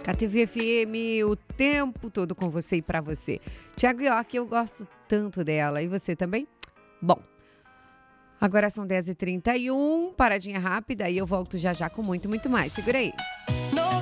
KTV FM, o tempo todo com você e pra você. Thiago York, eu gosto tanto dela. E você também? Bom, agora são 10h31, paradinha rápida e eu volto já já com muito, muito mais. Segura aí.